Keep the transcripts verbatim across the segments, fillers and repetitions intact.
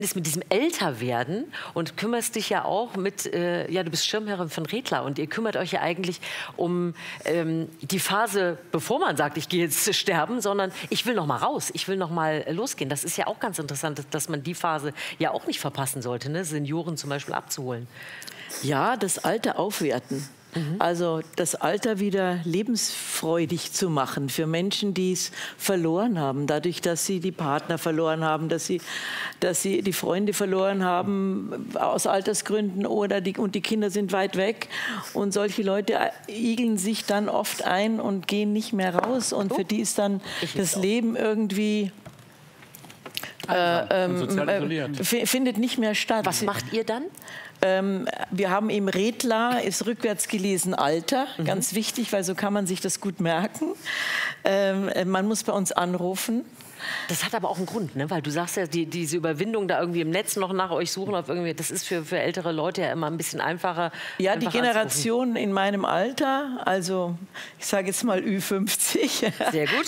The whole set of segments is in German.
ist mit diesem Älterwerden und kümmerst dich ja auch mit, äh, ja, du bist Schirmherrin von Redler und ihr kümmert euch ja eigentlich um ähm, die Phase, bevor man sagt, ich gehe jetzt sterben, sondern ich will noch mal raus, ich will noch mal losgehen. Das ist ja auch ganz interessant, dass man die Phase ja auch nicht verpassen sollte, ne? Senioren zum Beispiel abzuholen. Ja, das Alter aufwerten. Mhm. Also das Alter wieder lebensfreudig zu machen für Menschen, die es verloren haben, dadurch, dass sie die Partner verloren haben, dass sie, dass sie die Freunde verloren haben aus Altersgründen oder die, und die Kinder sind weit weg. Und solche Leute igeln sich dann oft ein und gehen nicht mehr raus. Und für die ist dann das Leben irgendwie... Äh, ähm, äh, findet nicht mehr statt. Was macht ihr dann? Ähm, wir haben eben Redler, ist rückwärts gelesen Alter, mhm. ganz wichtig, weil so kann man sich das gut merken. Ähm, man muss bei uns anrufen. Das hat aber auch einen Grund, ne? Weil du sagst ja, die, diese Überwindung da irgendwie im Netz noch nach euch suchen, auf irgendwie, das ist für, für ältere Leute ja immer ein bisschen einfacher. Ja, die Generation in meinem Alter, also ich sage jetzt mal Ü fünfzig. Sehr gut.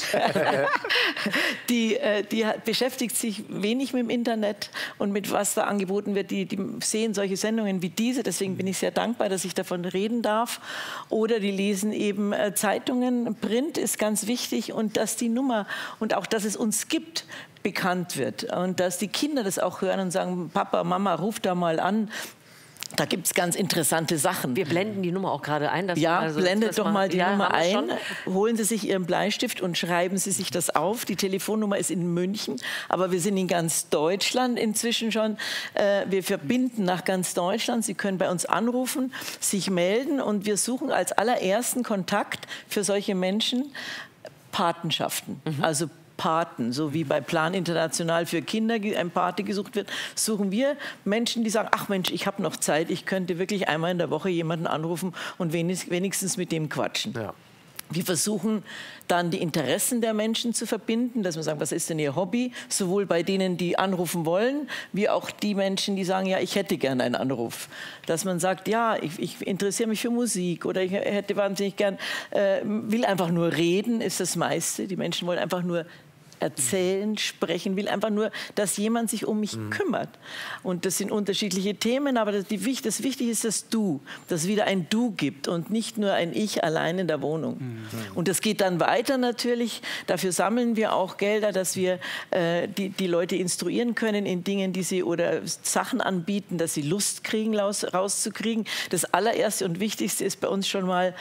die, die beschäftigt sich wenig mit dem Internet und mit was da angeboten wird. Die, die sehen solche Sendungen wie diese, deswegen bin ich sehr dankbar, dass ich davon reden darf. Oder die lesen eben Zeitungen. Print ist ganz wichtig und dass die Nummer und auch, dass es uns gibt, bekannt wird und dass die Kinder das auch hören und sagen, Papa, Mama, ruf da mal an. Da gibt es ganz interessante Sachen. Wir blenden die Nummer auch gerade ein. Dass ja, also, blendet doch mal die ja, Nummer ein. Holen Sie sich Ihren Bleistift und schreiben Sie sich das auf. Die Telefonnummer ist in München, aber wir sind in ganz Deutschland inzwischen schon. Äh, wir verbinden nach ganz Deutschland. Sie können bei uns anrufen, sich melden und wir suchen als allerersten Kontakt für solche Menschen Patenschaften. Mhm. Also Paten, so wie bei Plan International für Kinder ein Pate gesucht wird, suchen wir Menschen, die sagen, ach Mensch, ich habe noch Zeit, ich könnte wirklich einmal in der Woche jemanden anrufen und wenigstens mit dem quatschen. Ja. Wir versuchen dann die Interessen der Menschen zu verbinden, dass wir sagen, was ist denn ihr Hobby? Sowohl bei denen, die anrufen wollen, wie auch die Menschen, die sagen, ja, ich hätte gerne einen Anruf. Dass man sagt, ja, ich, ich interessiere mich für Musik oder ich hätte wahnsinnig gern, äh, will einfach nur reden, ist das meiste. Die Menschen wollen einfach nur erzählen, sprechen, will einfach nur, dass jemand sich um mich mhm. kümmert. Und das sind unterschiedliche Themen, aber das, die, das Wichtige ist das Du, dass es wieder ein Du gibt und nicht nur ein Ich allein in der Wohnung. Mhm. Und das geht dann weiter natürlich. Dafür sammeln wir auch Gelder, dass wir äh, die, die Leute instruieren können in Dingen, die sie oder Sachen anbieten, dass sie Lust kriegen, raus, rauszukriegen. Das allererste und Wichtigste ist bei uns schon mal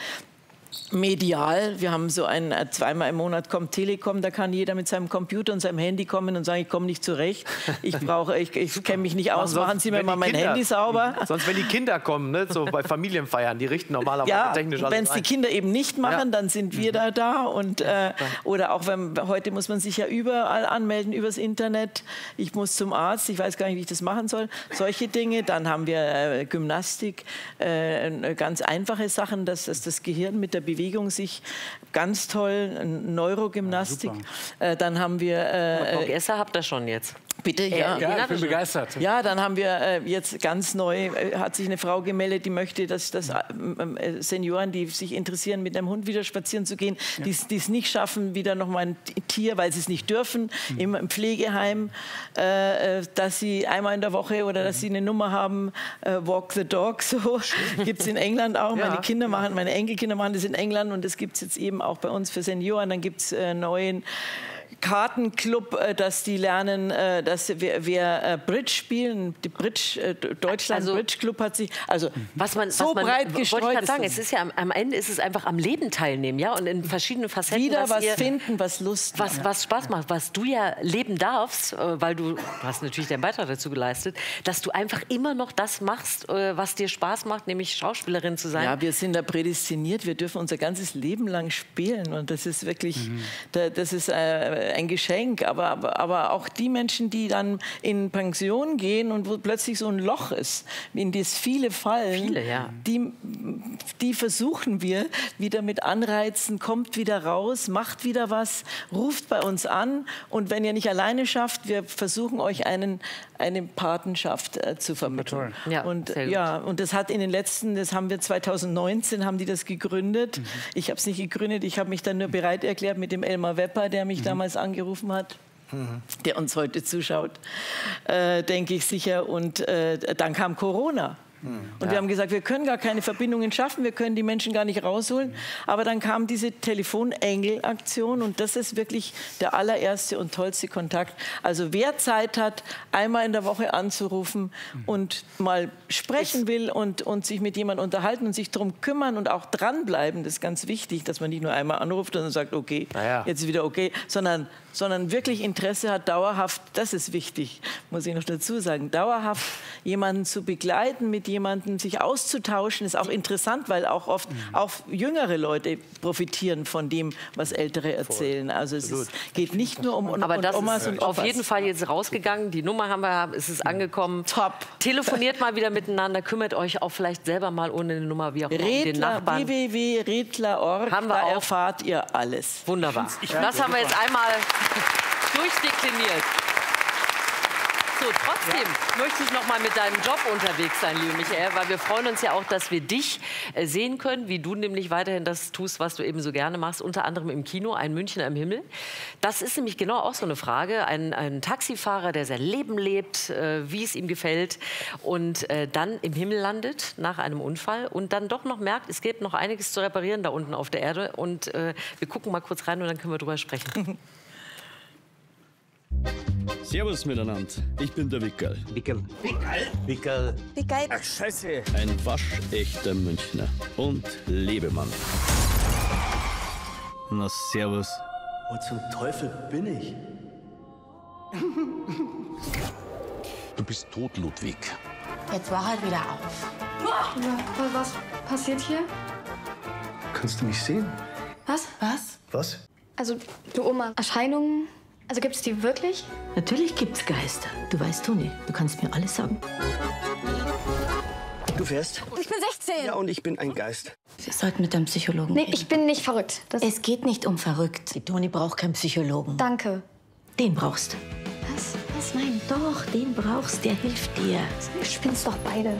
medial. Wir haben so ein, zweimal im Monat kommt Telekom, da kann jeder mit seinem Computer und seinem Handy kommen und sagen, ich komme nicht zurecht, ich brauche, ich, ich kenne mich nicht aus, machen Sie mir mal mein Kinder, Handy sauber. Sonst, wenn die Kinder kommen, ne, so bei Familienfeiern, die richten normalerweise ja, technisch alles wenn es die ein. Kinder eben nicht machen, ja. dann sind wir da da. Und, äh, oder auch, wenn, heute muss man sich ja überall anmelden, übers Internet. Ich muss zum Arzt, ich weiß gar nicht, wie ich das machen soll. Solche Dinge. Dann haben wir äh, Gymnastik, äh, ganz einfache Sachen, dass, dass das Gehirn mit der Bewegung sich ganz toll, Neurogymnastik. Ja, äh, dann haben wir... Äh, Esser habt ihr schon jetzt. Bitte, ja. Ja, ich bin begeistert. Ja, dann haben wir äh, jetzt ganz neu, äh, hat sich eine Frau gemeldet, die möchte, dass, dass äh, Senioren, die sich interessieren, mit einem Hund wieder spazieren zu gehen, ja. die es nicht schaffen, wieder noch mal ein Tier, weil sie es nicht dürfen, mhm. im, im Pflegeheim, äh, dass sie einmal in der Woche oder dass sie eine Nummer haben, äh, Walk the Dog, so gibt es in England auch. Ja. Meine Kinder machen, meine Enkelkinder machen das in England und das gibt es jetzt eben auch bei uns für Senioren. Dann gibt es äh, neuen Kartenclub, dass die lernen, dass wer, wer Bridge spielen, die Bridge, Deutschland also, Bridge Club hat sich, also was man, so was man, breit gestreut. Wollte ich gerade sagen, es ist ja am, am Ende ist es einfach am Leben teilnehmen, ja, und in verschiedenen Facetten. Wieder was, was ihr, finden, was Lust was, macht. was Spaß macht, was du ja leben darfst, weil du, du hast natürlich deinen Beitrag dazu geleistet, dass du einfach immer noch das machst, was dir Spaß macht, nämlich Schauspielerin zu sein. Ja, wir sind da prädestiniert, wir dürfen unser ganzes Leben lang spielen und das ist wirklich, mhm. das ist ein Geschenk. Aber, aber, aber auch die Menschen, die dann in Pension gehen und wo plötzlich so ein Loch ist, in das viele fallen, viele, ja. die, die versuchen wir wieder mit Anreizen, kommt wieder raus, macht wieder was, ruft bei uns an und wenn ihr nicht alleine schafft, wir versuchen euch einen, eine Patenschaft äh, zu vermitteln. Ja, und, ja, und das hat in den letzten, das haben wir zweitausendneunzehn, haben die das gegründet. Mhm. Ich habe es nicht gegründet, ich habe mich dann nur bereit erklärt mit dem Elmar Wepper, der mich mhm. damals angerufen hat. mhm. der uns heute zuschaut, äh, denke ich sicher. Und äh, dann kam Corona. Und ja. wir haben gesagt, wir können gar keine Verbindungen schaffen, wir können die Menschen gar nicht rausholen. Aber dann kam diese Telefonengel-Aktion und das ist wirklich der allererste und tollste Kontakt. Also wer Zeit hat, einmal in der Woche anzurufen und mal sprechen will und, und sich mit jemandem unterhalten und sich darum kümmern und auch dranbleiben, das ist ganz wichtig, dass man nicht nur einmal anruft und dann sagt, okay, ja. jetzt ist wieder okay, sondern, sondern wirklich Interesse hat, dauerhaft, das ist wichtig, muss ich noch dazu sagen, dauerhaft jemanden zu begleiten, mit jemandem sich auszutauschen, ist auch interessant, weil auch oft mhm. auch jüngere Leute profitieren von dem, was Ältere erzählen. Also es ist, geht nicht nur um, um Aber das Omas ist und Opas. Auf jeden Fall jetzt rausgegangen, die Nummer haben wir, es ist angekommen. Top. Telefoniert mal wieder miteinander, kümmert euch auch vielleicht selber mal ohne eine Nummer, wie auch immer, um den Nachbarn. w w w punkt redler punkt org, haben wir da auch. erfahrt ihr alles. Wunderbar. Das haben wir jetzt einmal durchdekliniert. So, trotzdem ja. möchte ich noch mal mit deinem Job unterwegs sein, liebe Michael, weil wir freuen uns ja auch, dass wir dich äh, sehen können, wie du nämlich weiterhin das tust, was du eben so gerne machst, unter anderem im Kino, ein Münchner im Himmel. Das ist nämlich genau auch so eine Frage. Ein, ein Taxifahrer, der sein Leben lebt, äh, wie es ihm gefällt und äh, dann im Himmel landet nach einem Unfall und dann doch noch merkt, es gibt noch einiges zu reparieren da unten auf der Erde. Und äh, wir gucken mal kurz rein und dann können wir drüber sprechen. Servus miteinander, ich bin der Wickerl. Wickerl. Wickerl. Wickerl. Wickerl. Ach, scheiße. Ein waschechter Münchner und Lebemann. Na, servus. Wo zum Teufel bin ich? Du bist tot, Ludwig. Jetzt war halt wieder auf. Ja, was passiert hier? Kannst du mich sehen? Was? Was? Was? Also, du Oma, Erscheinungen, also gibt es die wirklich? Natürlich gibt's Geister. Du weißt, Toni, du kannst mir alles sagen. Du fährst? Ich bin sechzehn. Ja, und ich bin ein Geist. Wir sollten mit deinem Psychologen Nee, reden. ich bin nicht verrückt. Das Es geht nicht um verrückt. Die Toni braucht keinen Psychologen. Danke. Den brauchst du. Was? Was? Nein. Doch, den brauchst, der hilft dir. Ihr spinnt's doch beide.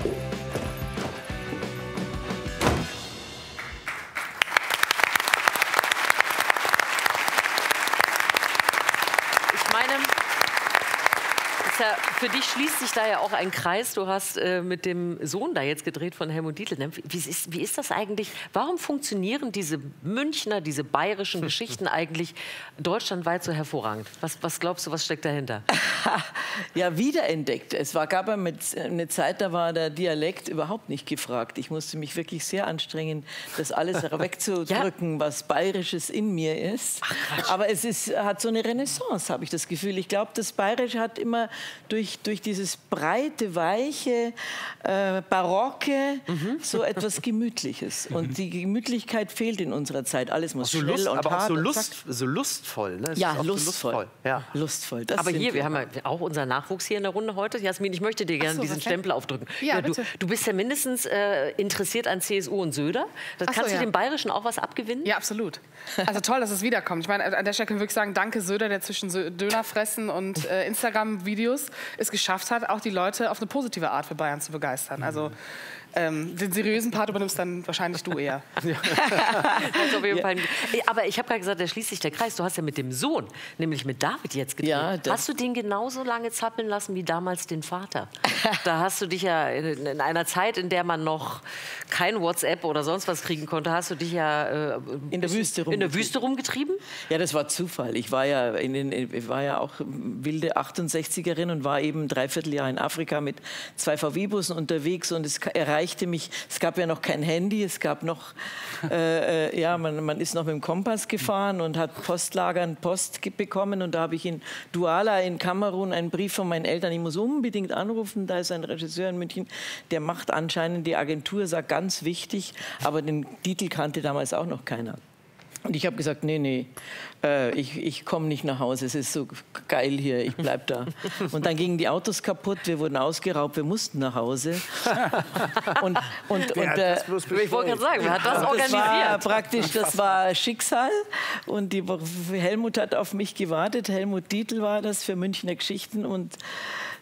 Für dich schließt sich da ja auch ein Kreis. Du hast äh, mit dem Sohn da jetzt gedreht von Helmut Dietl. Wie ist, wie ist das eigentlich? Warum funktionieren diese Münchner, diese bayerischen Geschichten eigentlich deutschlandweit so hervorragend? Was, was glaubst du, was steckt dahinter? Ja, wiederentdeckt. Es war, gab eine Zeit, da war der Dialekt überhaupt nicht gefragt. Ich musste mich wirklich sehr anstrengen, das alles wegzudrücken, ja? was Bayerisches in mir ist. Ach, aber es ist, hat so eine Renaissance, habe ich das Gefühl. Ich glaube, das Bayerische hat immer durch, durch dieses breite, weiche, äh, barocke, mhm. so etwas Gemütliches. Mhm. Und die Gemütlichkeit fehlt in unserer Zeit. Alles muss so schnell Lust, und aber hart auch so, und Lust, so lustvoll. Ne? Ja, lustvoll. lustvoll. So lustvoll. Ja. lustvoll. Das aber hier, wir. wir haben ja auch unseren Nachwuchs hier in der Runde heute. Jasmin, ich möchte dir gerne so, diesen okay. Stempel aufdrücken. Ja, ja, du, bitte. du bist ja mindestens äh, interessiert an C S U und Söder. Das, Ach so, kannst du ja. dem Bayerischen auch was abgewinnen? Ja, absolut. Also toll, dass es wiederkommt. Ich meine, an der Stelle können wir wirklich sagen, danke Söder, der zwischen Dönerfressen und äh, Instagram-Videos es geschafft hat, auch die Leute auf eine positive Art für Bayern zu begeistern. Also ähm, den seriösen Part übernimmst dann wahrscheinlich du eher. Ja. Also auf jeden Fall. Aber ich habe gerade gesagt, da schließt sich der Kreis. Du hast ja mit dem Sohn, nämlich mit David jetzt gedreht. Ja, hast du den genauso lange zappeln lassen wie damals den Vater? Da hast du dich ja in, in einer Zeit, in der man noch kein WhatsApp oder sonst was kriegen konnte, hast du dich ja äh, in der Wüste in der Wüste rumgetrieben? Ja, das war Zufall. Ich war ja, in den, ich war ja auch wilde achtundsechzigerin und war eben ein Dreivierteljahr in Afrika mit zwei V W-Bussen unterwegs und es erreichte mich, es gab ja noch kein Handy, es gab noch, äh, äh, ja, man, man ist noch mit dem Kompass gefahren und hat Postlagern Post bekommen und da habe ich in Douala in Kamerun einen Brief von meinen Eltern, ich muss unbedingt anrufen, da ist ein Regisseur in München, der macht anscheinend die Agentur, sagt ganz wichtig, aber den Titel kannte damals auch noch keiner. Und ich habe gesagt, nee, nee, äh, ich, ich komme nicht nach Hause, es ist so geil hier, ich bleib da. Und dann gingen die Autos kaputt, wir wurden ausgeraubt, wir mussten nach Hause. Und, und, und, äh, ich wollte gerade sagen, wer hat das das organisiert? war praktisch, das war Schicksal. Und die, Helmut hat auf mich gewartet, Helmut Dietl war das für Münchner Geschichten und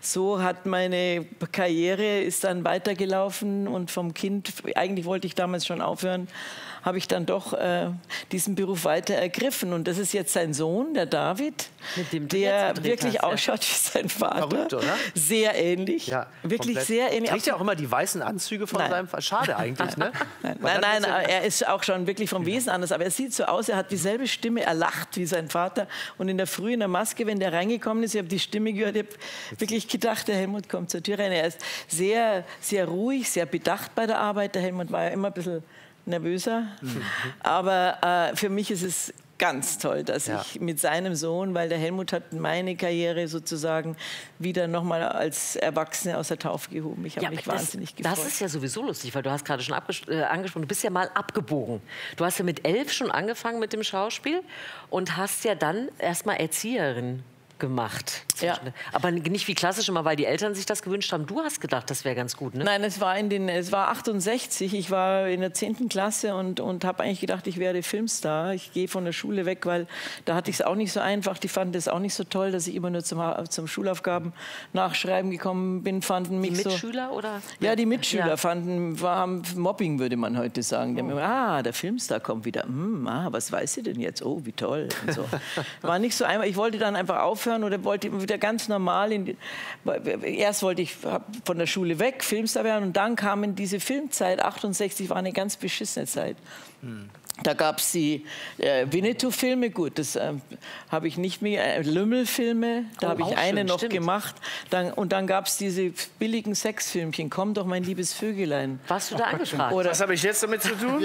so hat meine Karriere ist dann weitergelaufen und vom Kind, eigentlich wollte ich damals schon aufhören, habe ich dann doch äh, diesen Beruf weiter ergriffen. Und das ist jetzt sein Sohn, der David, Mit dem du der jetzt gedreht wirklich hast, ja. ausschaut wie sein Vater. Verrückt, oder? Sehr ähnlich. Ja, wirklich komplett. sehr ähnlich. Trägt ja auch immer die weißen Anzüge von Nein. seinem Vater. Schade eigentlich, ne? Nein, Man nein, kann nein, das ja- er ist auch schon wirklich vom Wesen anders. Aber er sieht so aus, er hat dieselbe Stimme, er lacht wie sein Vater. Und in der Früh in der Maske, wenn der reingekommen ist, ich habe die Stimme gehört, ich habe wirklich gedacht, der Helmut kommt zur Tür rein. Er ist sehr, sehr ruhig, sehr bedacht bei der Arbeit. Der Helmut war ja immer ein bisschen nervöser. Mhm. Aber äh, für mich ist es ganz toll, dass Ja. ich mit seinem Sohn, weil der Helmut hat meine Karriere sozusagen wieder nochmal als Erwachsene aus der Taufe gehoben. Ich habe mich aber wahnsinnig das, gefreut. das ist ja sowieso lustig, weil du hast gerade schon abges- äh, angesprochen, du bist ja mal abgebogen. Du hast ja mit elf schon angefangen mit dem Schauspiel und hast ja dann erst mal Erzieherin gemacht. Ja. Aber nicht wie klassisch immer, weil die Eltern sich das gewünscht haben. Du hast gedacht, das wäre ganz gut, ne? Nein, es war, in den, es war achtundsechzig. Ich war in der zehnten Klasse und, und habe eigentlich gedacht, ich werde Filmstar. Ich gehe von der Schule weg, weil da hatte ich es auch nicht so einfach. Die fanden es auch nicht so toll, dass ich immer nur zum, zum Schulaufgaben nachschreiben gekommen bin. Fanden mich Die so, Mitschüler oder? ja, die Mitschüler Ja. fanden, war, haben Mobbing, würde man heute sagen. Die haben immer, ah, der Filmstar kommt wieder. Hm, ah, was weiß sie denn jetzt? Oh, wie toll. Und so. War nicht so einfach. Ich wollte dann einfach aufhören oder wollte wieder ganz normal. In die, erst wollte ich von der Schule weg, Filmstar werden, und dann kam in diese Filmzeit. achtundsechzig war eine ganz beschissene Zeit. Hm. Da gab es die äh, Winnetou-Filme, gut, das äh, habe ich nicht mehr, äh, Lümmel-Filme, da Oh, habe ich auch eine schön, noch stimmt. gemacht. Dann, und dann gab es diese billigen Sexfilmchen, Komm doch, mein liebes Vögelein. Warst du da angefragt? Oder- Was habe ich jetzt damit zu tun?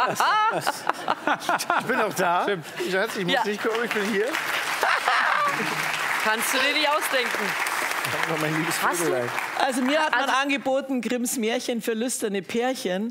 Ich bin auch da. Schatz, ich muss Ja. nicht gucken, ich bin hier. Kannst du dir nicht ausdenken. Oh, mein liebes Hast du- Vögelein. Also mir hat man angeboten, Grimms Märchen für lüsterne Pärchen.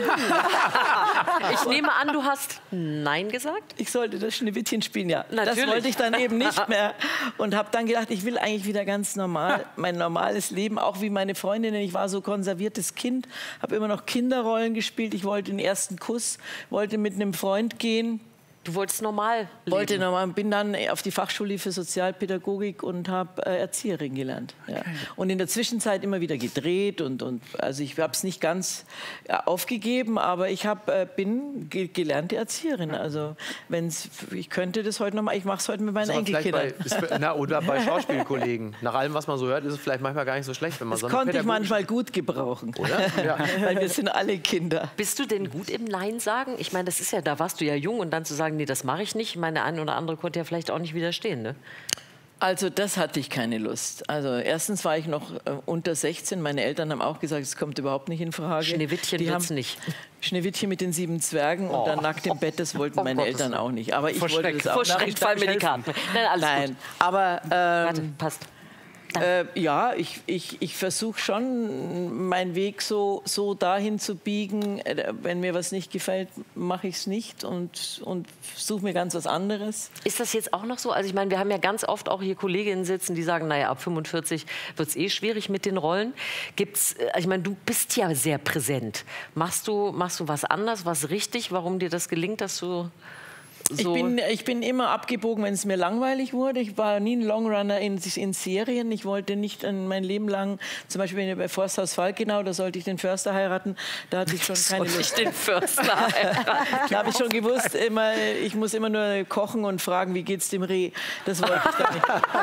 Ich nehme an, du hast Nein gesagt? Ich sollte das Schneewittchen spielen, ja. Das Natürlich. wollte ich dann eben nicht mehr. Und habe dann gedacht, ich will eigentlich wieder ganz normal, mein normales Leben, auch wie meine Freundinnen. Ich war so konserviertes Kind, habe immer noch Kinderrollen gespielt. Ich wollte den ersten Kuss, wollte mit einem Freund gehen. Du wolltest normal leben. Wollte normal, bin dann auf die Fachschule für Sozialpädagogik und habe äh, Erzieherin gelernt. Ja. Und in der Zwischenzeit immer wieder gedreht und, und also ich habe es nicht ganz äh, aufgegeben, aber ich hab, äh, bin ge gelernte Erzieherin. Also wenn's, ich könnte das heute noch mal, ich mache es heute mit meinen Ist aber vielleicht Enkelkindern. bei, ist, na, oder bei Schauspielkollegen. Nach allem, was man so hört, ist es vielleicht manchmal gar nicht so schlecht, wenn man Das so eine konnte ich pädagogische- manchmal gut gebrauchen, Oder? Ja. weil wir sind alle Kinder. Bist du denn gut im Nein sagen? Ich meine, das ist ja, da warst du ja jung und dann zu sagen, nee, das mache ich nicht. Meine eine oder andere konnte ja vielleicht auch nicht widerstehen, ne? Also das hatte ich keine Lust. Also erstens war ich noch äh, unter sechzehn. Meine Eltern haben auch gesagt, es kommt überhaupt nicht in Frage. Schneewittchen Die wird's haben nicht. Schneewittchen mit den sieben Zwergen und dann nackt im Bett, das wollten Oh meine Gottes Eltern auch nicht. Aber ich wollte das auch. Vor Darf Schreck ich- darf fallen ich mir die helfen? Karten. Nein, alles Nein, gut. aber ähm, Warte, passt. äh, ja, ich, ich, ich versuche schon, meinen Weg so, so dahin zu biegen, äh, wenn mir was nicht gefällt, mache ich es nicht und, und suche mir ganz was anderes. Ist das jetzt auch noch so? Also ich meine, wir haben ja ganz oft auch hier Kolleginnen sitzen, die sagen, naja, ab fünfundvierzig wird es eh schwierig mit den Rollen. Gibt's, äh, ich meine, du bist ja sehr präsent. Machst du, machst du was anders, was richtig, warum dir das gelingt, dass du so... Ich bin, ich bin immer abgebogen, wenn es mir langweilig wurde. Ich war nie ein Longrunner in, in Serien. Ich wollte nicht in mein Leben lang, zum Beispiel bei Forsthaus Falkenau, da sollte ich den Förster heiraten. Da hatte ich schon keine Sollte ich Lust. den Förster Da habe ich schon gewusst, immer, ich muss immer nur kochen und fragen, wie geht's dem Reh. Das wollte ich dann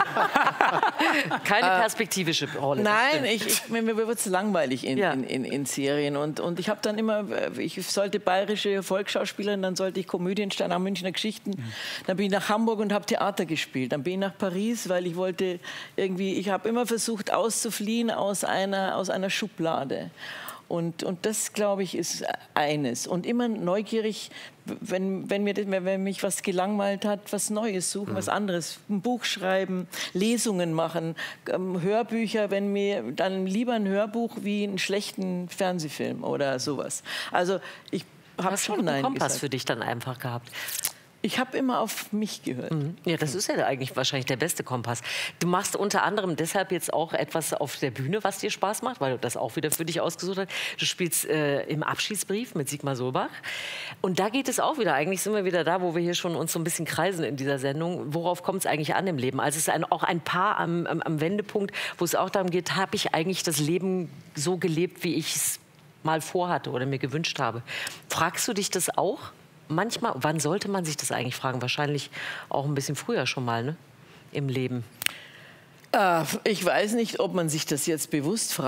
nicht. Keine perspektivische Rolle. das Nein, stimmt. ich, ich, mir, mir wird es langweilig in, Ja. in, in, in Serien. Und, und ich habe dann immer, ich sollte bayerische Volksschauspielerin, dann sollte ich Komödienstern nach Münchner Geschichten. Dann bin ich nach Hamburg und habe Theater gespielt. Dann bin ich nach Paris, weil ich wollte irgendwie, ich habe immer versucht auszufliehen aus einer, aus einer Schublade. Und, und das, glaube ich, ist eines. Und immer neugierig, wenn, wenn, mir, das- wenn mich was gelangweilt hat, was Neues suchen, was anderes. Ein Buch schreiben, Lesungen machen, ähm, Hörbücher, wenn mir dann lieber ein Hörbuch wie einen schlechten Fernsehfilm oder sowas. Also ich habe Hast du schon einen Nein Kompass gesagt. für dich dann einfach gehabt? Ich habe immer auf mich gehört. Mhm. Ja, das ist ja eigentlich wahrscheinlich der beste Kompass. Du machst unter anderem deshalb jetzt auch etwas auf der Bühne, was dir Spaß macht, weil du das auch wieder für dich ausgesucht hast. Du spielst äh, im Abschiedsbrief mit Sigmar Solbach. Und da geht es auch wieder, eigentlich sind wir wieder da, wo wir hier schon uns so ein bisschen kreisen in dieser Sendung. Worauf kommt es eigentlich an im Leben? Also es ist ein, auch ein Paar am, am, am Wendepunkt, wo es auch darum geht, habe ich eigentlich das Leben so gelebt, wie ich es mal vorhatte oder mir gewünscht habe. Fragst du dich das auch? Manchmal, wann sollte man sich das eigentlich fragen? Wahrscheinlich auch ein bisschen früher schon mal, ne? Im Leben. Äh, ich weiß nicht, ob man sich das jetzt bewusst fragt.